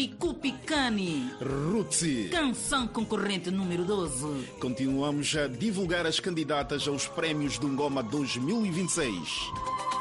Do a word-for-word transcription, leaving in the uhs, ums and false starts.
Oi Cupicani, Rutsi. canção concorrente número doze. Continuamos a divulgar as candidatas aos prémios do Ngoma dois mil e vinte e seis.